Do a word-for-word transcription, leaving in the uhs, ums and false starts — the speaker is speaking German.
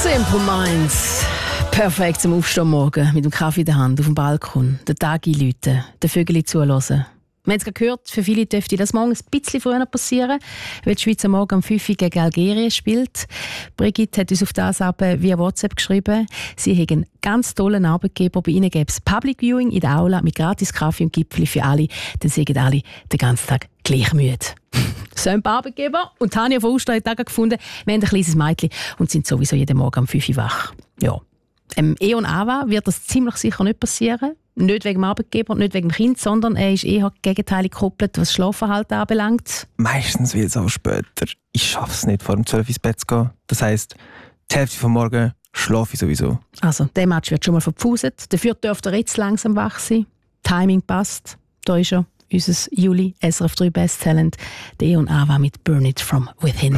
Simple Minds. Perfekt zum Aufstehen morgen mit dem Kaffee in der Hand auf dem Balkon, den Tag einläuten, den Vögeln zuhören. Wir haben es gerade gehört, für viele dürfte das morgen ein bisschen früher passieren, weil die Schweiz am Morgen um fünf Uhr gegen Algerien spielt. Brigitte hat uns auf das aber via WhatsApp geschrieben, sie haben einen ganz tollen Arbeitgeber. Bei ihnen gäbe es Public Viewing in der Aula mit gratis Kaffee und Gipfeli für alle. Dann sind alle den ganzen Tag gleich müde. So ein paar Arbeitgeber. Und Tanja von Uster hat auch gefunden, wir haben ein kleines Mädchen und sind sowieso jeden Morgen um fünf Uhr wach. Ja. Im E und A W A wird das ziemlich sicher nicht passieren. Nicht wegen dem Arbeitgeber, nicht wegen dem Kind, sondern er ist eher gegenteilig gekoppelt, was das Schlafverhalten anbelangt. Meistens wird es auch später. Ich schaffe es nicht, vor dem zwölf Uhr ins Bett zu gehen. Das heisst, die Hälfte vom Morgen schlafe ich sowieso. Also, der Match wird schon mal verpfuset. Dafür dürfte er jetzt langsam wach sein. Timing passt. Da ist er, unser Juli S R F drei Best Talent, der E und A W A mit Burn It From Within.